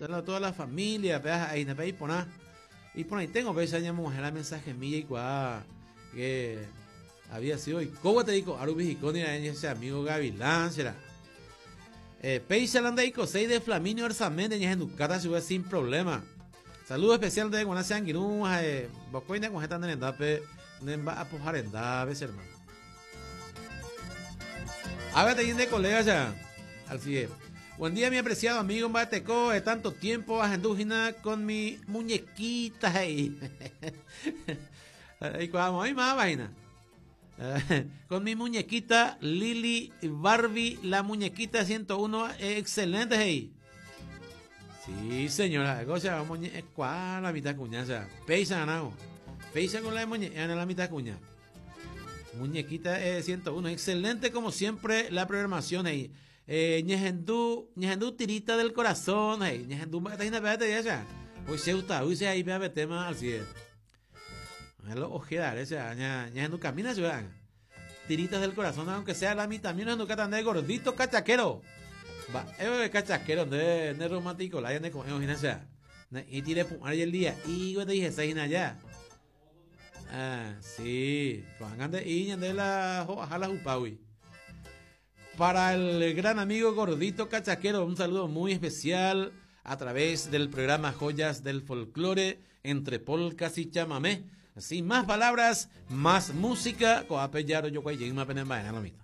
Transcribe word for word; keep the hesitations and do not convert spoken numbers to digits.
toda la familia, pedazo, ahí, ahí, poná. Y por ahí tengo, pues, ya mujer, mensaje mía y cuá, que había sido, y cómo te digo, Arubi y Coni, ese amigo Gavilán, será. Eh, Peixalanda y Cosey de Flaminio Orzamente, y en Ducata, sin problema. Saludo especial de Guanacia Anguirú, eh, Bocoina, con gente en Endape, Nemba a pujar en Daves, hermano. Hágate bien de colega ya, al fiel. Buen día, mi apreciado amigo Bateco, de tanto tiempo ajendúgina con mi muñequita ahí. Ahí vamos, ahí más vaina. Con mi muñequita Lili Barbie, la muñequita ciento uno, excelente ahí. Sí, señora, cosa muñeca, ¿cuál la mitad cuña? O sea, peisa ganado. Peisa con la muñeca en la mitad cuña. Muñequita eh, ciento uno, excelente como siempre la programación ahí. Eh, ñehendú, ñehendú tirita del corazón, hey, ñehendú, ya. Pues se gusta, hoy se ahí ve tema al cielo. Es lo ojedar, ese, ñehendú camina, ciudad. Tiritas del corazón, aunque sea la mitad, mira, no catan de gordito cachaquero. Va, es cachaquero, de, de romántico, la gente con imagínate, y tire pumar el día, y yo te dije, se allá. Ah, sí, con de y de la jala jupawi. Para el gran amigo gordito cachaquero, un saludo muy especial a través del programa Joyas del Folclore entre polcas y chamamé. Sin más palabras, más música. Coapellaro yo cuay, más pena en lo mismo.